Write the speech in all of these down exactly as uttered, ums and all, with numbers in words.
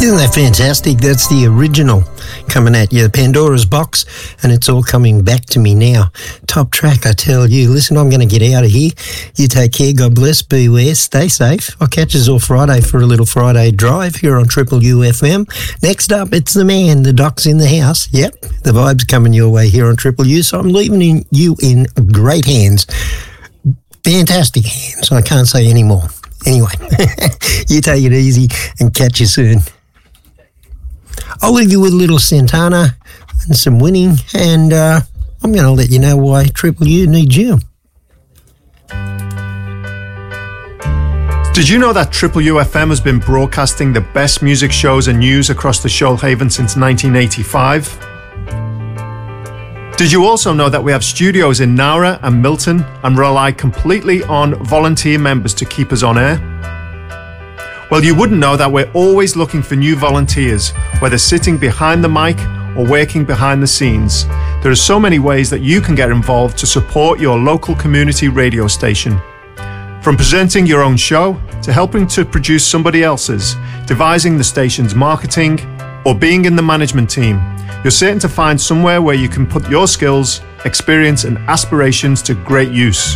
Isn't that fantastic? That's the original coming at you, Pandora's Box, and it's all coming back to me now. Top track, I tell you. Listen, I'm going to get out of here. You take care. God bless. Beware. Stay safe. I'll catch us all Friday for a little Friday drive here on Triple U F M. Next up, it's the man. The Doc's in the house. Yep, the vibe's coming your way here on Triple U, so I'm leaving in, you in great hands. Fantastic hands. I can't say any more. Anyway, you take it easy and catch you soon. I'll leave you with a little Santana and some winning, and uh, I'm going to let you know why Triple U needs you. Did you know that Triple U F M has been broadcasting the best music shows and news across the Shoalhaven since nineteen eighty-five? Did you also know that we have studios in Nowra and Milton and rely completely on volunteer members to keep us on air? Well, you wouldn't know that we're always looking for new volunteers, whether sitting behind the mic or working behind the scenes. There are so many ways that you can get involved to support your local community radio station. From presenting your own show to helping to produce somebody else's, devising the station's marketing, or being in the management team, you're certain to find somewhere where you can put your skills, experience, and aspirations to great use.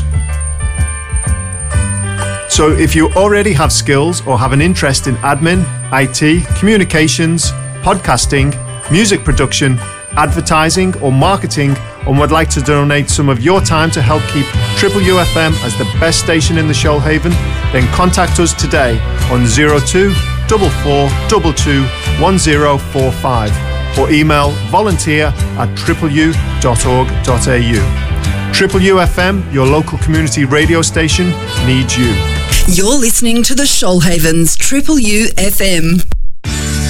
So if you already have skills or have an interest in admin, I T, communications, podcasting, music production, advertising, or marketing, and would like to donate some of your time to help keep Triple U F M as the best station in the Shoalhaven, then contact us today on zero two four four two two one zero four five or email volunteer at triple u dot org dot a u. Triple U F M, your local community radio station, needs you. You're listening to the Shoalhaven's Triple U F M.